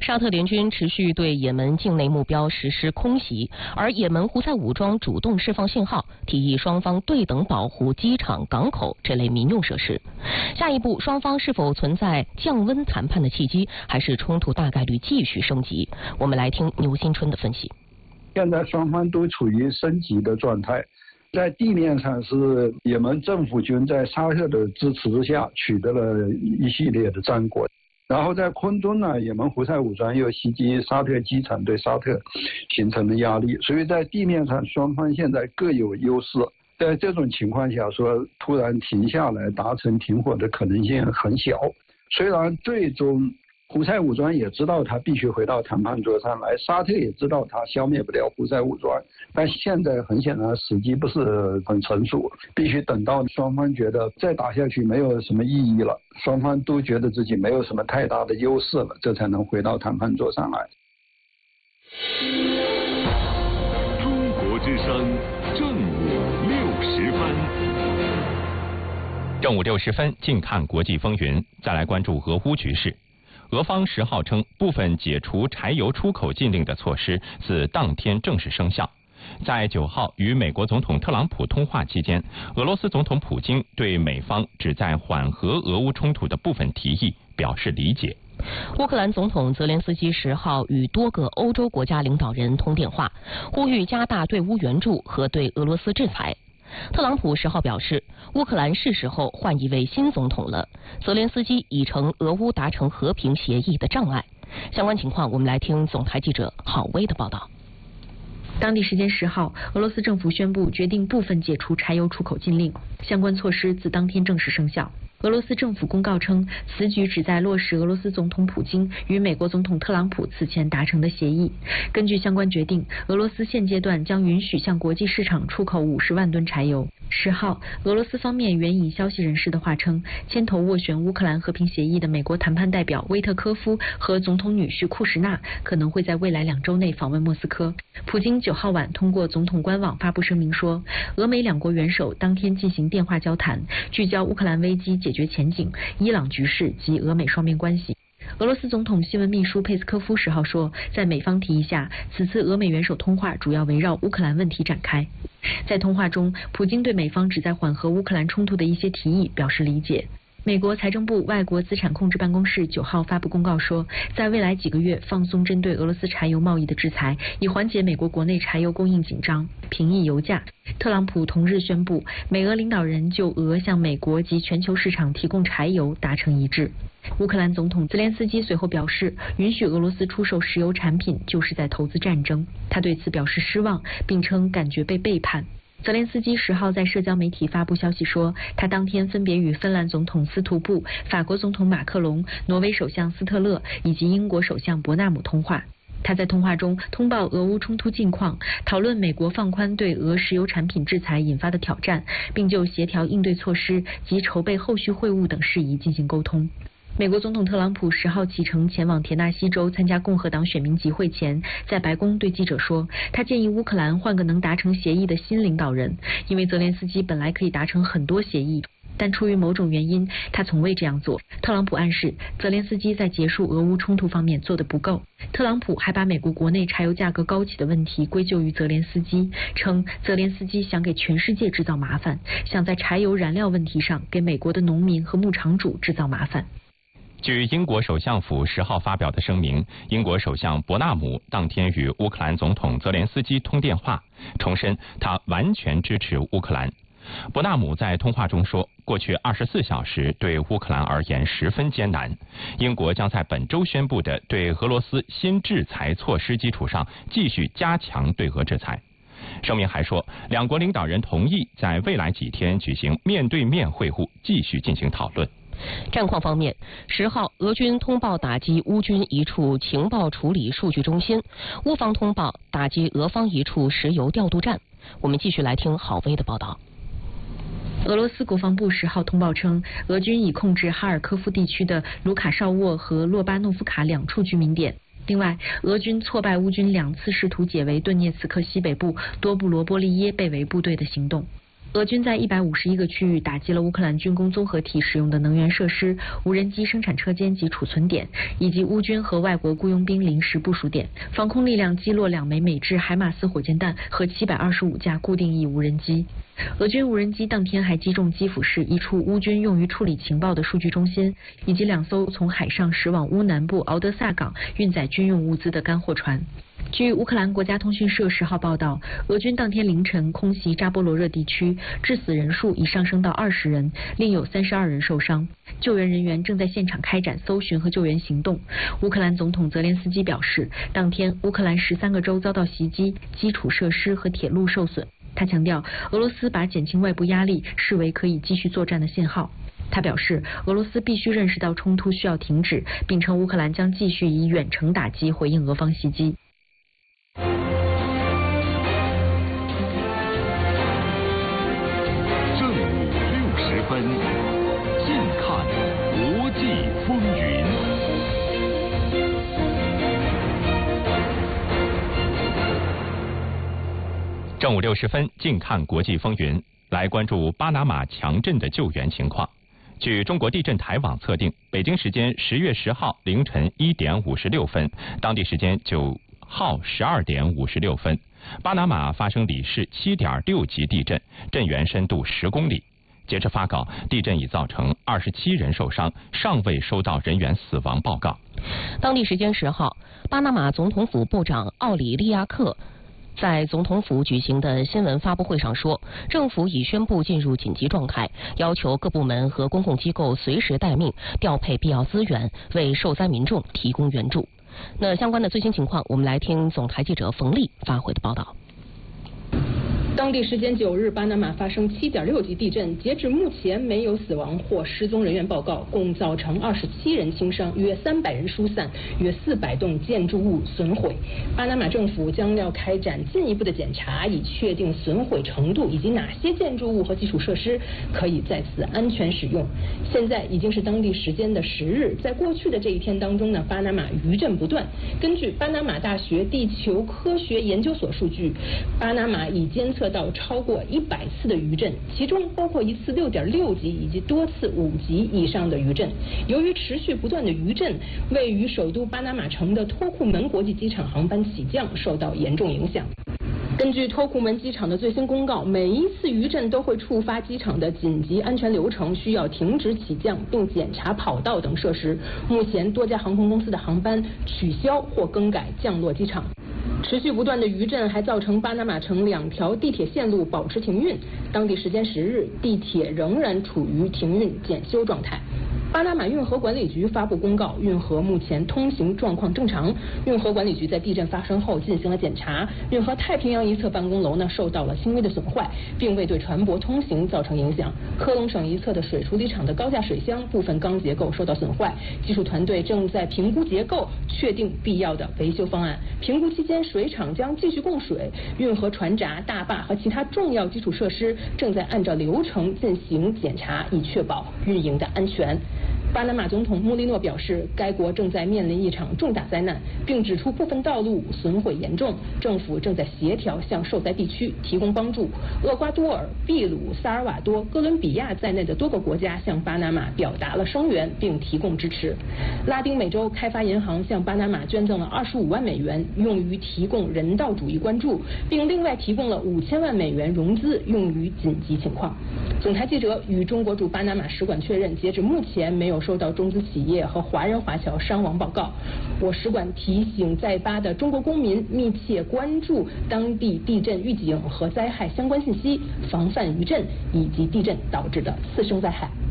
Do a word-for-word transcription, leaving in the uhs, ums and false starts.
沙特联军持续对也门境内目标实施空袭，而也门胡塞武装主动释放信号，提议双方对等保护机场、港口这类民用设施。下一步，双方是否存在降温谈判的契机，还是冲突大概率继续升级？我们来听牛新春的分析。 现在双方都处于升级的状态。在地面上是也门政府军在沙特的支持之下取得了一系列的战果，然后在空中呢，也门胡塞武装又袭击沙特机场，对沙特形成了压力，所以在地面上双方现在各有优势。在这种情况下，说突然停下来达成停火的可能性很小。虽然最终胡塞武装也知道他必须回到谈判桌上来，沙特也知道他消灭不了胡塞武装，但现在很显然时机不是很成熟，必须等到双方觉得再打下去没有什么意义了，双方都觉得自己没有什么太大的优势了，这才能回到谈判桌上来。 中国之声正午六时分。 正午六十分，近看国际风云，再来关注俄乌局势。俄方十号称，部分解除柴油出口禁令的措施自当天正式生效。在九号与美国总统特朗普通话期间，俄罗斯总统普京对美方旨在缓和俄乌冲突的部分提议表示理解。 乌克兰总统泽连斯基十号与多个欧洲国家领导人通电话，呼吁加大对乌援助和对俄罗斯制裁。特朗普十号表示，乌克兰是时候换一位新总统了。泽连斯基已成俄乌达成和平协议的障碍。相关情况，我们来听总台记者郝威的报道。 当地时间十号，俄罗斯政府宣布决定部分解除柴油出口禁令，相关措施自当天正式生效。俄罗斯政府公告称，此举旨在落实俄罗斯总统普京与美国总统特朗普此前达成的协议。根据相关决定，俄罗斯现阶段将允许向国际市场出口五十万吨柴油。十号，俄罗斯方面援引消息人士的话称，牵头斡旋乌克兰和平协议的美国谈判代表威特科夫和总统女婿库什纳可能会在未来两周内访问莫斯科。普京九号晚通过总统官网发布声明说，俄美两国元首当天进行电话交谈，聚焦乌克兰危机解决前景、伊朗局势及俄美双边关系。俄罗斯总统新闻秘书佩斯科夫十号说，在美方提议下，此次俄美元首通话主要围绕乌克兰问题展开。在通话中，普京对美方旨在缓和乌克兰冲突的一些提议表示理解。美国财政部外国资产控制办公室九号发布公告说，在未来几个月放松针对俄罗斯柴油贸易的制裁，以缓解美国国内柴油供应紧张，平抑油价。特朗普同日宣布，美俄领导人就俄向美国及全球市场提供柴油达成一致。乌克兰总统泽连斯基随后表示，允许俄罗斯出售石油产品就是在投资战争，他对此表示失望，并称感觉被背叛。泽连斯基十号在社交媒体发布消息说，他当天分别与芬兰总统斯图布、法国总统马克龙、挪威首相斯特勒以及英国首相伯纳姆通话。他在通话中通报俄乌冲突近况，讨论美国放宽对俄石油产品制裁引发的挑战，并就协调应对措施及筹备后续会晤等事宜进行沟通。美国总统特朗普十号启程前往田纳西州参加共和党选民集会前，在白宫对记者说，他建议乌克兰换个能达成协议的新领导人，因为泽连斯基本来可以达成很多协议，但出于某种原因，他从未这样做。特朗普暗示，泽连斯基在结束俄乌冲突方面做得不够。特朗普还把美国国内柴油价格高企的问题归咎于泽连斯基，称泽连斯基想给全世界制造麻烦，想在柴油燃料问题上给美国的农民和牧场主制造麻烦。 据英国首相府十号发表的声明，英国首相伯纳姆当天与乌克兰总统泽连斯基通电话，重申他完全支持乌克兰。伯纳姆在通话中说，过去二十四小时对乌克兰而言十分艰难，英国将在本周宣布的对俄罗斯新制裁措施基础上继续加强对俄制裁。声明还说，两国领导人同意在未来几天举行面对面会晤，继续进行讨论。 战况方面，十号俄军通报打击乌军一处情报处理数据中心，乌方通报打击俄方一处石油调度站。我们继续来听郝威的报道。 俄罗斯国防部十号通报称，俄军已控制哈尔科夫地区的卢卡绍沃和洛巴诺夫卡两处居民点。另外，俄军挫败乌军两次试图解围顿涅茨克西北部多布罗波利耶被围部队的行动。 俄军在一百五十一个区域打击了乌克兰军工综合体使用的能源设施、无人机生产车间及储存点，以及乌军和外国雇佣兵临时部署点。防空力量击落两枚美制海马斯火箭弹和七百二十五架固定翼无人机。俄军无人机当天还击中基辅市一处乌军用于处理情报的数据中心，以及两艘从海上驶往乌南部敖德萨港运载军用物资的干货船。据乌克兰国家通讯社十号报道，俄军当天凌晨空袭扎波罗热地区，致死人数已上升到二十人，另有三十二人受伤。救援人员正在现场开展搜寻和救援行动。乌克兰总统泽连斯基表示，当天乌克兰十三个州遭到袭击，基础设施和铁路受损。他强调，俄罗斯把减轻外部压力视为可以继续作战的信号。他表示，俄罗斯必须认识到冲突需要停止，并称乌克兰将继续以远程打击回应俄方袭击。 正午六十分，近看国际风云。 正午六十分，近看国际风云，来关注巴拿马强震的救援情况。据中国地震台网测定，北京时间十月十号凌晨一点五十六分，当地时间九号十二点五十六分，巴拿马发生里氏七点六级地震，震源深度十公里。截至发稿，地震已造成二十七人受伤，尚未收到人员死亡报告。 当地时间十号，巴拿马总统府部长奥里利亚克在总统府举行的新闻发布会上说，政府已宣布进入紧急状态，要求各部门和公共机构随时待命，调配必要资源，为受灾民众提供援助。那相关的最新情况，我们来听总台记者冯丽发回的报道。 当地时间九日，巴拿马发生七点六级地震，截至目前没有死亡或失踪人员报告，共造成二十七人轻伤，约三百人疏散，约四百栋建筑物损毁。巴拿马政府将要开展进一步的检查，以确定损毁程度以及哪些建筑物和基础设施可以在此安全使用。现在已经是当地时间的十日，在过去的这一天当中呢，巴拿马余震不断。根据巴拿马大学地球科学研究所数据，巴拿马已监测到超过一百次的余震，其中包括一次六点六级以及多次五级以上的余震。由于持续不断的余震，位于首都巴拿马城的托库门国际机场航班起降受到严重影响。根据托库门机场的最新公告，每一次余震都会触发机场的紧急安全流程，需要停止起降并检查跑道等设施。目前多家航空公司的航班取消或更改降落机场。持续不断的余震还造成巴拿马城两条地铁线路保持停运，当地时间十日，地铁仍然处于停运检修状态。巴拿马运河管理局发布公告，运河目前通行状况正常。运河管理局在地震发生后进行了检查，运河太平洋一侧办公楼呢受到了轻微的损坏，并未对船舶通行造成影响。科隆省一侧的水处理厂的高架水箱部分钢结构受到损坏，技术团队正在评估结构，确定必要的维修方案。评估期间，水厂将继续供水，运河船闸、大坝和其他重要基础设施正在按照流程进行检查，以确保运营的安全。巴拿马总统穆利诺表示，该国正在面临一场重大灾难，并指出部分道路损毁严重，政府正在协调向受灾地区提供帮助。厄瓜多尔、秘鲁、萨尔瓦多、哥伦比亚在内的多个国家向巴拿马表达了声援并提供支持。拉丁美洲开发银行向巴拿马捐赠了二十五万美元，用于提供人道主义关注，并另外提供了五千万美元融资，用于紧急情况。总台记者与中国驻巴拿马使馆确认，截至目前没有收到中资企业和华人华侨伤亡报告。我使馆提醒在巴的中国公民密切关注当地地震预警和灾害相关信息，防范余震以及地震导致的次生灾害。